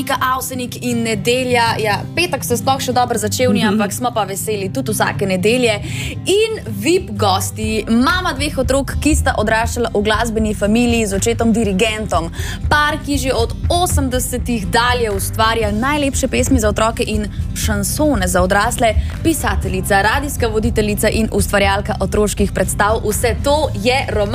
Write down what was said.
Monika Avsenik in nedelja. Ja, petek se sploh še dobro začel, ampak smo pa veseli tudi vsake nedelje. In VIP gosti, mama 2 otrok, ki sta odraščala v glasbeni familiji z očetom dirigentom. Par, ki že od 80-ih dalje ustvarja najlepše pesmi za otroke in šansone za odrasle, pisateljica, radijska voditeljica in ustvarjalka otroških predstav. Vse to je Romana